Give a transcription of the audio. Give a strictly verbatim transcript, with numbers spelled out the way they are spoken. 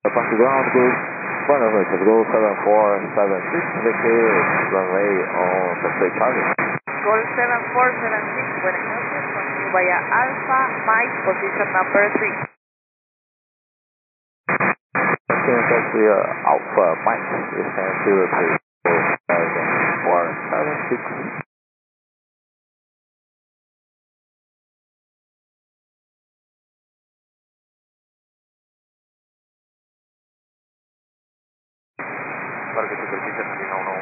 Paso ground group, buenas noches, Go seven four seven six, indicated runway on the straight target. Gol seven four seven six, buenas noches, continue via Alpha, Mike, position number three. Continue taxi uh, Alpha, Mike, descend to the three, seven four seven six. Parque Superficie Argentina uno